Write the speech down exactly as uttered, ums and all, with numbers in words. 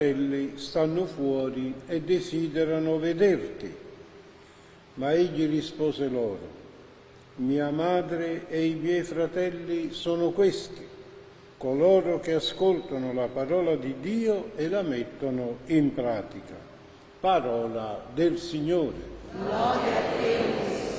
fratelli stanno fuori e desiderano vederti. Ma egli rispose loro: mia madre e i miei fratelli sono questi, coloro che ascoltano la parola di Dio e la mettono in pratica. Parola del Signore. Gloria a te,